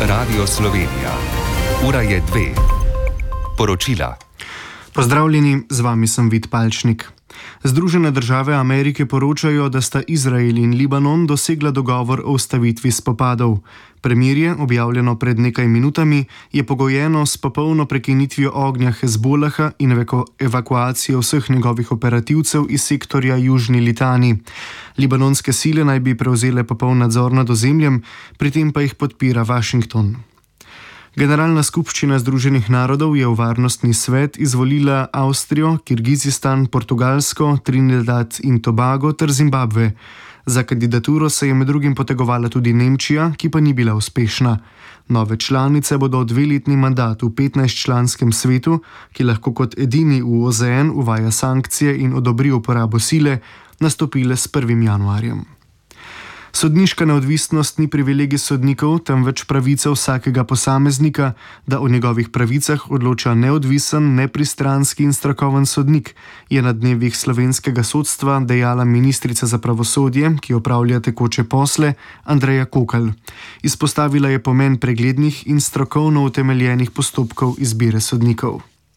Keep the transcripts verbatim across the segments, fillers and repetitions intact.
Radio Slovenija. Ura je dve. Poročila. Pozdravljeni, z vami sem Vid Palčnik. Združene države Amerike poročajo, da sta Izrael in Libanon dosegla dogovor o ustavitvi spopadov. Premirje, objavljeno pred nekaj minutami, je pogojeno s popolno prekinitvijo ognja Hezbolaha in evakuacijo vseh njegovih operativcev iz sektorja Južni Litani. Libanonske sile naj bi prevzele popoln nadzor nad ozemljem, pri tem pa jih podpira Washington. Generalna skupščina Združenih narodov je v varnostni svet izvolila Avstrijo, Kirgizistan, Portugalsko, Trinidad in Tobago ter Zimbabve. Za kandidaturo se je med drugim potegovala tudi Nemčija, ki pa ni bila uspešna. Nove članice bodo dveletni mandat v petnajstčlanskem svetu, ki lahko kot edini v O Z N uvaja sankcije in odobri uporabo sile, nastopile s prvim januarjem. Sodniška neodvisnost ni privilegij sodnikov, temveč pravica vsakega posameznika, da o njegovih pravicah odloča neodvisen, nepristranski in strokoven sodnik, je na dnevih slovenskega sodstva dejala ministrica za pravosodje, ki opravlja tekoče posle, Andreja Kokalj. Izpostavila je pomen preglednih in strokovno utemeljenih postopkov izbire sodnikov.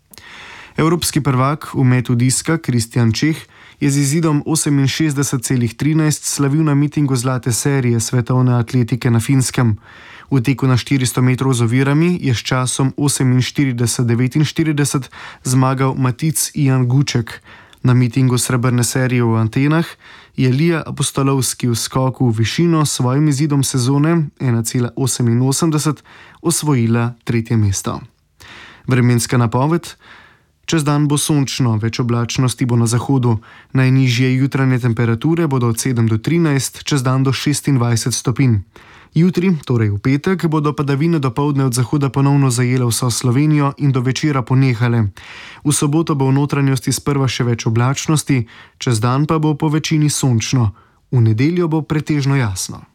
Evropski prvak v metu diska Kristjan Čeh je z izidom oseminšestdeset celih trinajst slavil na mitingu zlate serije svetovne atletike na Finskem. V teku na štiristo metrov z ovirami je s časom oseminštirideset devetinštirideset zmagal Matic Ian Guček. Na mitingu srebrne serije v Atenah je Lija Apostolovski v skoku v višino s svojim izidom sezone ena cela oseminosemdeset osvojila tretje mesto. Vremenska napoved. Čez dan bo sončno, več oblačnosti bo na zahodu. Najnižje jutranje temperature bodo od sedem do trinajst, čez dan do šestindvajset stopinj. Jutri, torej v petek, bodo padavine dopoldne od zahoda ponovno zajele vso Slovenijo in do večera ponehale. V soboto bo v notranjosti sprva še več oblačnosti, čez dan pa bo po večini sončno. V nedeljo bo pretežno jasno.